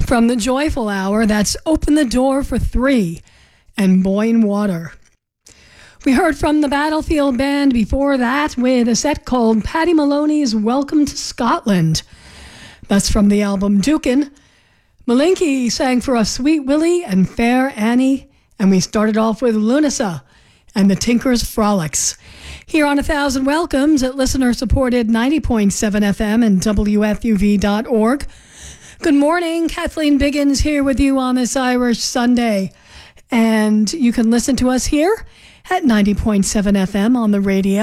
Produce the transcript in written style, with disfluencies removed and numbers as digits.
From the Joyful Hour, that's Open the Door for Three and Boyne Water. We heard from the Battlefield Band before that with a set called Paddy Maloney's Welcome to Scotland. That's from the album Dukin. Malinky sang for us Sweet Willie and Fair Annie, and we started off with Lunasa and the Tinker's Frolics. Here on 1,000 Welcomes at listener-supported 90.7 FM and WFUV.org. Good morning, Kathleen Biggins here with you on this Irish Sunday. And you can listen to us here at 90.7 FM on the radio.